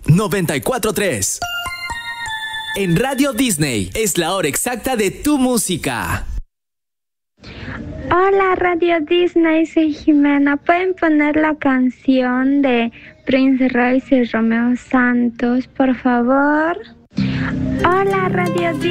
94.3. En Radio Disney es la hora exacta de tu música. Hola Radio Disney, soy Jimena. ¿Pueden poner la canción de Prince Royce y Romeo Santos, por favor? Hola Radio Disney.